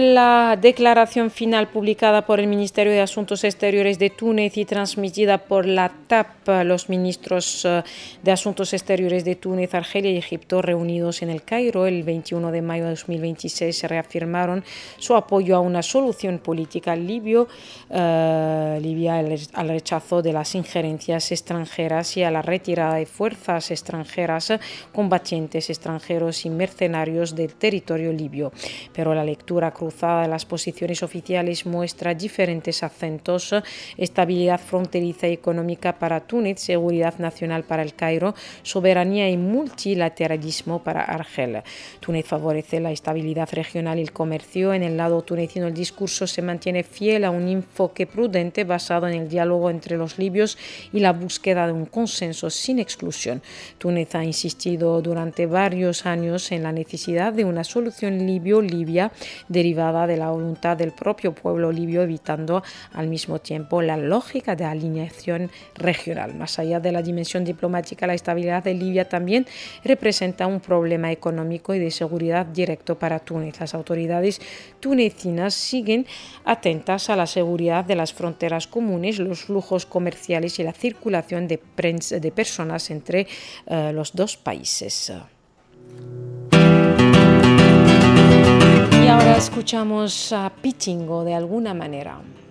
En la declaración final publicada por el Ministerio de Asuntos Exteriores de Túnez y transmitida por la TAP, los ministros de Asuntos Exteriores de Túnez, Argelia y Egipto, reunidos en El Cairo el 21 de mayo de 2026, reafirmaron su apoyo a una solución política libia al rechazo de las injerencias extranjeras y a la retirada de fuerzas extranjeras, combatientes extranjeros y mercenarios del territorio libio. Pero la lectura cruzada de las posiciones oficiales muestra diferentes acentos: estabilidad fronteriza y económica para Túnez, seguridad nacional para El Cairo, soberanía y multilateralismo para Argelia. Túnez favorece la estabilidad regional y el comercio. En el lado tunecino el discurso se mantiene fiel a un enfoque prudente basado en el diálogo entre los libios y la búsqueda de un consenso sin exclusión. Túnez ha insistido durante varios años en la necesidad de una solución libio-libia derivada de la voluntad del propio pueblo libio, evitando al mismo tiempo la lógica de alineación regional. Más allá de la dimensión diplomática, la estabilidad de Libia también representa un problema económico y de seguridad directo para Túnez. Las autoridades tunecinas siguen atentas a la seguridad de las fronteras comunes, los flujos comerciales y la circulación de personas entre los dos países. Y ahora escuchamos a Pichingo de alguna manera.